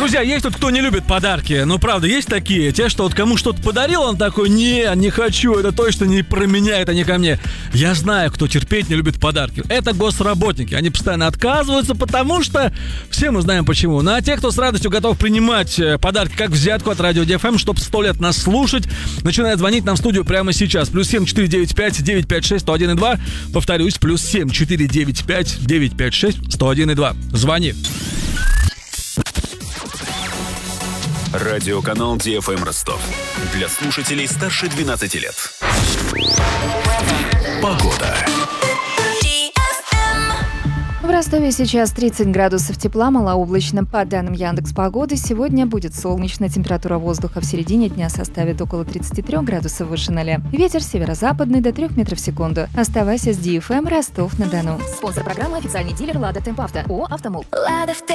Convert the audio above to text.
Друзья, есть тут кто не любит подарки. Ну, правда, есть такие. Те, что вот кому что-то подарил, он такой: не хочу, это точно не про меня, это не ко мне. Я знаю, кто терпеть не любит подарки. Это госработники. Они постоянно отказываются, потому что все мы знаем почему. Ну, а те, кто с радостью готов принимать подарки как взятку от Радио DFM, чтобы 100 лет нас слушать, начинают звонить нам в студию прямо сейчас. +7 495 956 101 2. Повторюсь, +7 495 956 101 2. Звони. Радиоканал DFM Ростов. Для слушателей старше 12 лет. Погода. В Ростове сейчас 30 градусов тепла, малооблачно. По данным Яндекс.Погоды, сегодня будет солнечно. Температура воздуха в середине дня составит около 33 градусов выше 0. Ветер северо-западный до 3 метров в секунду. Оставайся с DFM Ростов-на-Дону. Спонсор программы — официальный дилер «Лада Темпавто». ООО «Автомол».